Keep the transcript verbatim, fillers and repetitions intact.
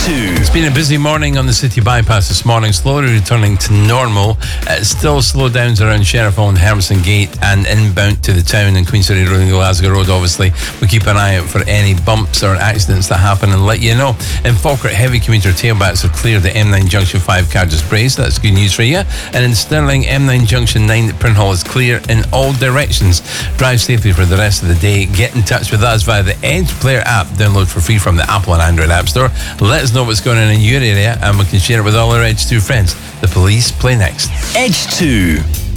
two. It's been a busy morning on the city bypass this morning, slowly returning to normal. Uh, still slow downs around Sheriff Hall and Hermiston Gate and inbound to the town and Queen City Road and Glasgow Road. Obviously, we keep an eye out for any bumps or accidents that happen and let you know. In Falkirk, heavy commuter tailbacks have cleared the M nine Junction five Cardiff Brace. That's good news for you. And in Stirling, M nine Junction nine at Printhall is clear in all directions. Drive safely for the rest of the day. Get in touch with us via the Edge Player app. Download for free from the Apple and Android App Store. Let us know what's going on in your area and we can share it with all our Edge two friends. The police play next. Edge two.